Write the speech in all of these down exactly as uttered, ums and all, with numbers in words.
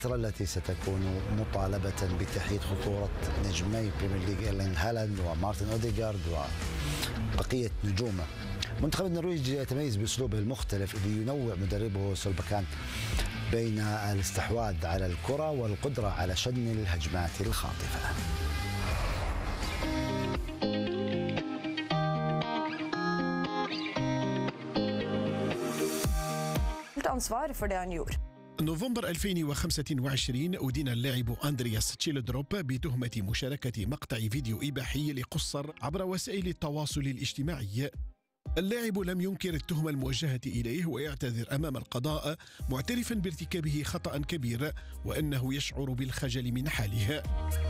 التي ستكون مطالبة بتحييد خطورة نجمي بريمير ليج إيرلينغ هالاند ومارتن أوديغارد وبقية نجومه. منتخب النرويج يتميز بأسلوبه المختلف اللي ينوع مدربه سولباكان بين الاستحواذ على الكرة والقدرة على شن الهجمات الخاطفة. ansvar för det han gjorde. نوفمبر ألفين وخمسة وعشرين أدين اللاعب أندرياس تشيلدروب بتهمة مشاركة مقطع فيديو إباحي لقُصّر عبر وسائل التواصل الاجتماعي. اللاعب لم ينكر التهمة الموجهة إليه ويعتذر أمام القضاء معترفا بارتكابه خطأ كبير وأنه يشعر بالخجل من حاله.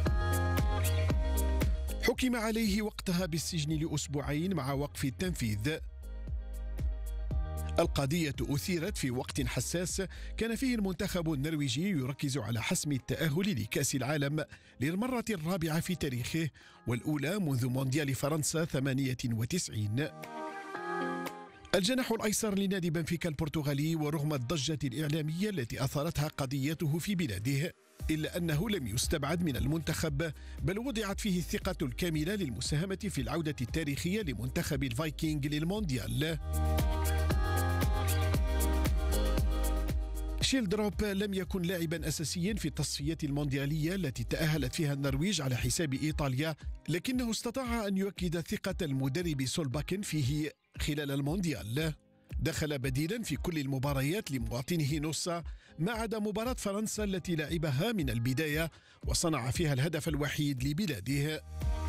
حكم عليه وقتها بالسجن لأسبوعين مع وقف التنفيذ. القضية أثيرت في وقت حساس كان فيه المنتخب النرويجي يركز على حسم التأهل لكأس العالم للمرة الرابعة في تاريخه والأولى منذ مونديال فرنسا ثمانية وتسعين. الجناح الأيسر لنادي بنفيكا البرتغالي ورغم الضجة الإعلامية التي أثارتها قضيته في بلاده إلا أنه لم يستبعد من المنتخب بل وضعت فيه الثقة الكاملة للمساهمة في العودة التاريخية لمنتخب الفايكينغ للمونديال. شيلدروب لم يكن لاعبا أساسيا في التصفيات المونديالية التي تأهلت فيها النرويج على حساب إيطاليا، لكنه استطاع أن يؤكد ثقة المدرب سولباكن فيه خلال المونديال. دخل بديلا في كل المباريات لمواطنه نوسا ما عدا مباراة فرنسا التي لعبها من البداية وصنع فيها الهدف الوحيد لبلاده.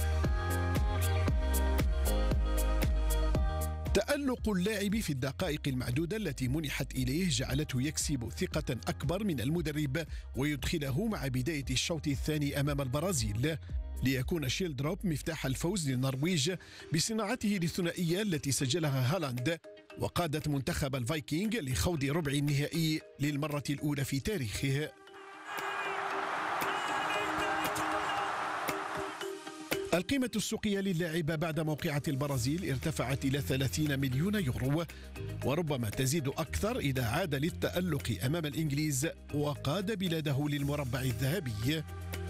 تألق اللاعب في الدقائق المعدودة التي منحت إليه جعلته يكسب ثقة أكبر من المدرب ويدخله مع بداية الشوط الثاني أمام البرازيل ليكون شيلدروب مفتاح الفوز للنرويج بصناعته للثنائية التي سجلها هالاند وقادت منتخب الفايكينغ لخوض ربع النهائي للمرة الأولى في تاريخه. القيمة السوقية للاعب بعد موقعة البرازيل ارتفعت إلى ثلاثين مليون يورو وربما تزيد أكثر إذا عاد للتألق أمام الإنجليز وقاد بلاده للمربع الذهبي.